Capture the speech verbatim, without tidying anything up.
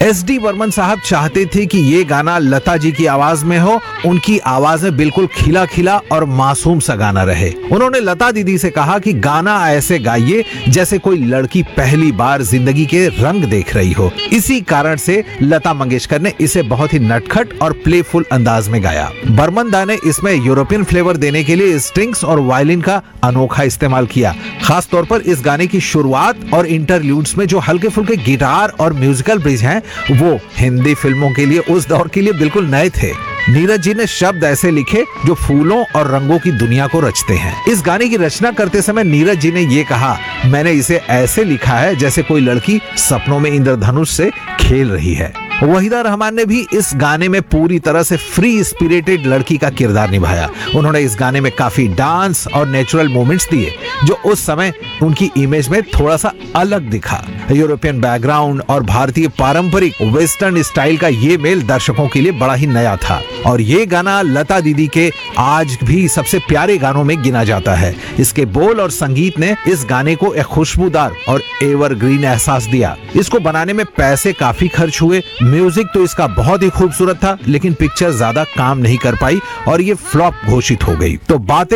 S D Burman साहब चाहते थे कि ये गाना लता जी की आवाज में हो, उनकी आवाज में बिल्कुल खिला खिला और मासूम सा गाना रहे। उन्होंने लता दीदी से कहा कि गाना ऐसे गाइए जैसे कोई लड़की पहली बार जिंदगी के रंग देख रही हो। इसी कारण से लता मंगेशकर ने इसे बहुत ही नटखट और प्लेफुल अंदाज में गाया। बर्मन दा ने इसमें यूरोपियन फ्लेवर देने के लिए स्ट्रिंग्स और वायलिन का अनोखा इस्तेमाल किया। खास तौर पर इस गाने की शुरुआत और इंटरल्यूड्स में जो हल्के फुल्के गिटार और म्यूजिकल ब्रिज हैं, वो हिंदी फिल्मों के लिए उस दौर के लिए बिल्कुल नए थे। नीरज जी ने शब्द ऐसे लिखे जो फूलों और रंगों की दुनिया को रचते हैं। इस गाने की रचना करते समय नीरज जी ने ये कहा, मैंने इसे ऐसे लिखा है जैसे कोई लड़की सपनों में इंद्रधनुष से खेल रही है। वहीदा रहमान ने भी इस गाने में पूरी तरह से फ्री स्पिरिटेड लड़की का किरदार निभाया। उन्होंने इस गाने में काफी डांस और नेचुरल मूवमेंट्स दिए जो उस समय उनकी इमेज में थोड़ा सा अलग दिखा। यूरोपियन बैकग्राउंड और भारतीय पारंपरिक वेस्टर्न स्टाइल का ये मेल दर्शकों के लिए बड़ा ही नया था और ये गाना लता दीदी के आज भी सबसे प्यारे गानों में गिना जाता है। इसके बोल और संगीत ने इस गाने को एक खुशबूदार और एवरग्रीन एहसास दिया। इसको बनाने में पैसे काफी खर्च हुए। म्यूजिक तो इसका बहुत ही खूबसूरत था, लेकिन पिक्चर ज्यादा काम नहीं कर पाई और ये फ्लॉप घोषित हो गई। तो बातें